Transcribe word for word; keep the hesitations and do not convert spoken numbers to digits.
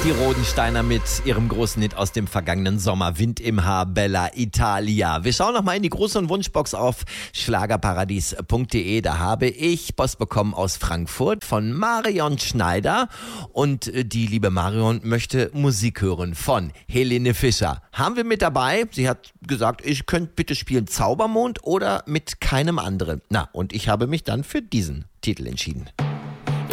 Die Rodensteiner mit ihrem großen Hit aus dem vergangenen Sommer, Wind im Haar, Bella Italia. Wir schauen noch mal in die Gruß- und Wunschbox auf schlagerparadies punkt de. Da habe ich Post bekommen aus Frankfurt von Marion Schneider. Und die liebe Marion möchte Musik hören von Helene Fischer. Haben wir mit dabei. Sie hat gesagt, ich könnte bitte spielen Zaubermond oder mit keinem anderen. Na, und ich habe mich dann für diesen Titel entschieden.